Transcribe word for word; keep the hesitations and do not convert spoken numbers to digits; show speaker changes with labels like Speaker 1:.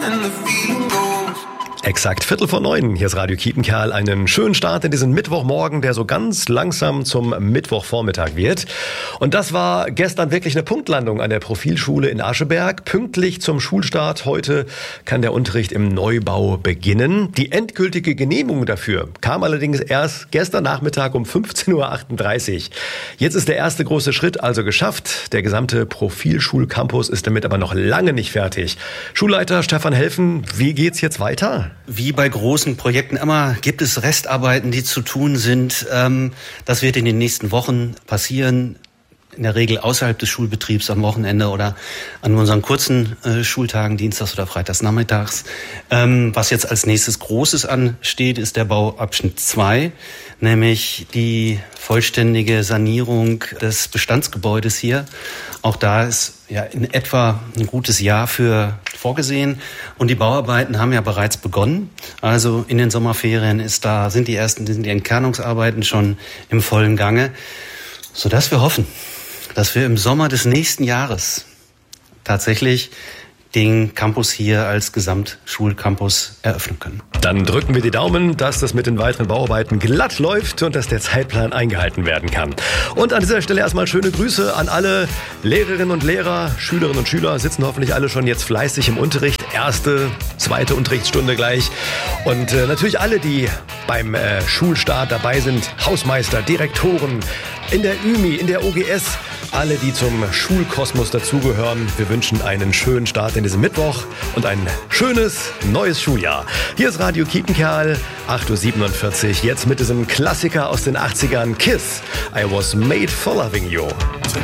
Speaker 1: and the feeling goes.
Speaker 2: Exakt Viertel vor neun. Hier ist Radio Kiepenkerl. Einen schönen Start in diesen Mittwochmorgen, der so ganz langsam zum Mittwochvormittag wird. Und das war gestern wirklich eine Punktlandung an der Profilschule in Ascheberg. Pünktlich zum Schulstart heute kann der Unterricht im Neubau beginnen. Die endgültige Genehmigung dafür kam allerdings erst gestern Nachmittag um fünfzehn Uhr achtunddreißig. Jetzt ist der erste große Schritt also geschafft. Der gesamte Profilschulcampus ist damit aber noch lange nicht fertig. Schulleiter Stefan Helfen, wie geht's jetzt weiter?
Speaker 3: Wie bei großen Projekten immer gibt es Restarbeiten, die zu tun sind. Das wird in den nächsten Wochen passieren. In der Regel außerhalb des Schulbetriebs am Wochenende oder an unseren kurzen Schultagen, dienstags oder freitags nachmittags. Was jetzt als nächstes Großes ansteht, ist der Bauabschnitt zwei, nämlich die vollständige Sanierung des Bestandsgebäudes hier. Auch da ist ja in etwa ein gutes Jahr für vorgesehen und die Bauarbeiten haben ja bereits begonnen. Also in den Sommerferien ist da sind die ersten sind die Entkernungsarbeiten schon im vollen Gange, sodass wir hoffen, dass wir im Sommer des nächsten Jahres tatsächlich den Campus hier als Gesamtschulcampus eröffnen können.
Speaker 2: Dann drücken wir die Daumen, dass das mit den weiteren Bauarbeiten glatt läuft und dass der Zeitplan eingehalten werden kann. Und an dieser Stelle erstmal schöne Grüße an alle Lehrerinnen und Lehrer, Schülerinnen und Schüler, sitzen hoffentlich alle schon jetzt fleißig im Unterricht. Erste, zweite Unterrichtsstunde gleich. Und äh, natürlich alle, die beim äh, Schulstart dabei sind, Hausmeister, Direktoren, in der Ü M I, in der O G S, alle, die zum Schulkosmos dazugehören. Wir wünschen einen schönen Start in diesem Mittwoch und ein schönes neues Schuljahr. Hier ist Radio Kiepenkerl, acht Uhr siebenundvierzig, jetzt mit diesem Klassiker aus den achtzigern, Kiss, I Was Made for Loving You.